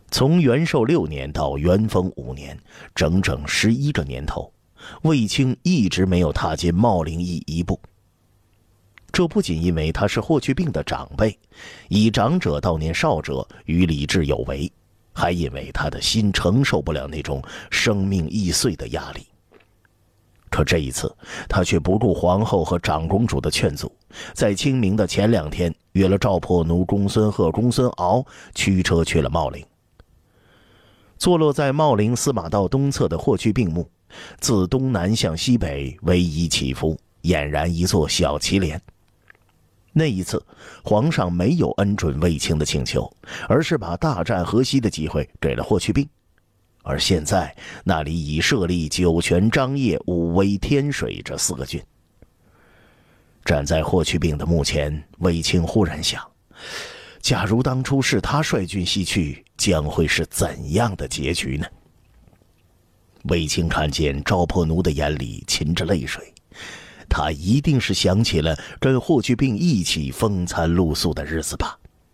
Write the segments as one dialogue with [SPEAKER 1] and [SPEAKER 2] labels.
[SPEAKER 1] 从元寿6年到元丰5年，整整11个年头，卫青一直没有踏进茂陵驿一步。这不仅因为他是霍去病的长辈，以长者悼念少者，与礼制有违，还因为他的心承受不了那种生命易碎的压力。可这一次，他却不顾皇后和长公主的劝阻，在清明的前2天，约了赵破奴、公孙贺、公孙敖驱车去了茂陵。坐落在茂陵司马道东侧的霍去病墓，自东南向西北逶迤起伏，俨然一座小祁连。那一次，皇上没有恩准卫青的请求，而是把大战河西的机会给了霍去病。而现在，那里已设立酒泉、张掖、武威、天水这4个郡。站在霍去病的墓前，卫青忽然想，假如当初是他率军西去，将会是怎样的结局呢？卫青看见赵破奴的眼里噙着泪水，他一定是想起了跟霍去病一起风餐露宿的日子吧。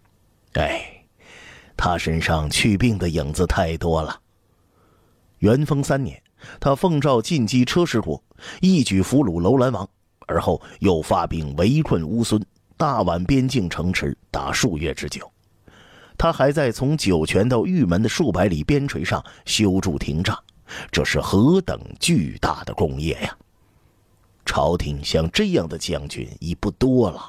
[SPEAKER 1] 他身上去病的影子太多了。元丰3年，他奉诏进击车师国，一举俘虏楼兰王，而后又发兵围困乌孙，大宛边境城池达数月之久。他还在从酒泉到玉门的数百里边陲上修筑亭栅，这是何等巨大的功业呀！朝廷像这样的将军已不多了。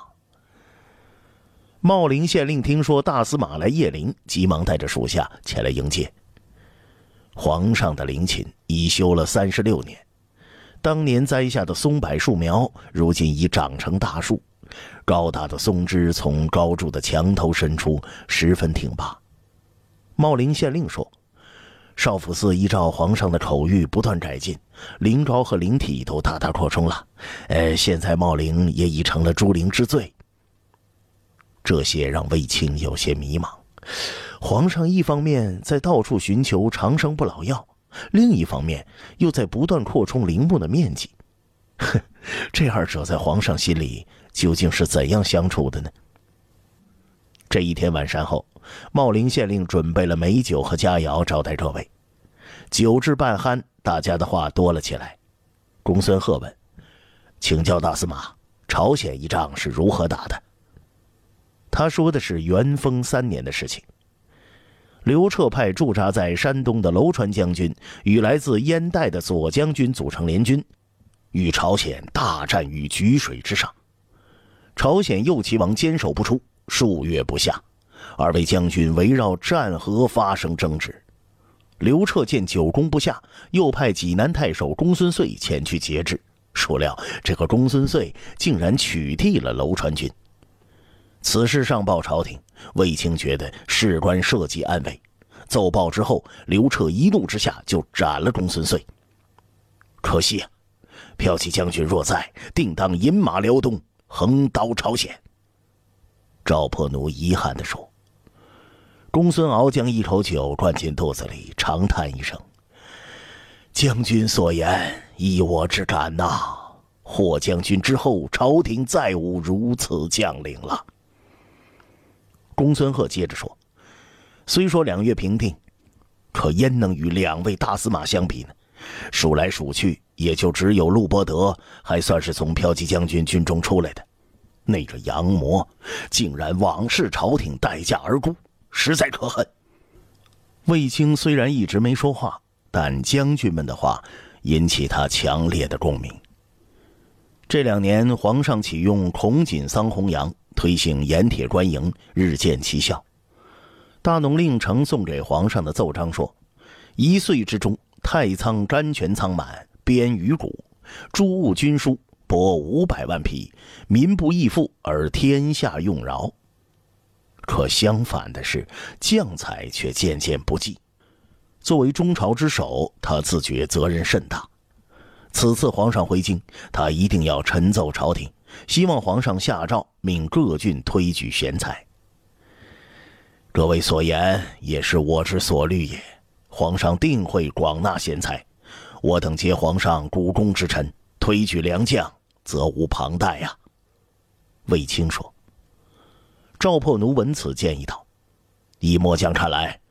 [SPEAKER 1] 茂陵县令听说大司马来谒陵，急忙带着属下前来迎接。皇上的陵寝已修了36年，当年栽下的松柏树苗如今已长成大树，高大的松枝从高筑的墙头伸出，十分挺拔。茂陵县令说，少府寺依照皇上的口谕不断改进，陵高和陵体都大大扩充了，现在茂陵也已成了诸陵之最。这些让卫青有些迷茫，皇上一方面在到处寻求长生不老药，另一方面又在不断扩充陵墓的面积。这二者在皇上心里究竟是怎样相处的呢？这一天晚膳后，茂陵县令准备了美酒和佳肴招待各位。酒至半酣，大家的话多了起来。公孙贺问，请教大司马，朝鲜一仗是如何打的？他说的是元丰3年的事情。刘彻派驻扎在山东的楼川将军与来自燕代的左将军组成联军，与朝鲜大战于沮水之上。朝鲜右齐王坚守不出，数月不下，2位将军围绕战河发生争执。刘彻见久攻不下，又派济南太守公孙遂前去节制，孰料这个公孙遂竟然取缔了楼川军。此事上报朝廷，卫青觉得事关社稷安危，奏报之后，刘彻一怒之下就斩了公孙遂。可惜啊，骠骑将军若在，定当引马辽东，横刀朝鲜。赵破奴遗憾地说。公孙敖将一口酒灌进肚子里，长叹一声：“将军所言，依我之感呐。霍将军之后，朝廷再无如此将领了。”公孙贺接着说，虽说2月平定，可焉能与2位大司马相比呢？数来数去，也就只有陆伯德还算是从骠骑将军军中出来的。那个杨魔竟然枉视朝廷待价而沽，实在可恨。卫青虽然一直没说话，但将军们的话引起他强烈的共鸣。这2年，皇上启用孔锦桑弘羊，推行盐铁官营，日见其效。大农令呈送给皇上的奏章说：1岁之中，太仓甘泉仓满，边鱼谷，诸物均输，帛500万匹，民不义富，而天下用饶。可相反的是，将才却渐渐不济。作为中朝之首，他自觉责任甚大。此次皇上回京，他一定要陈奏朝廷，希望皇上下诏命各郡推举贤才。各位所言也是我之所虑也，皇上定会广纳贤才，我等皆皇上股肱之臣，推举良将，责无旁贷呀。卫青说。赵破奴闻此建议道：以末将看来，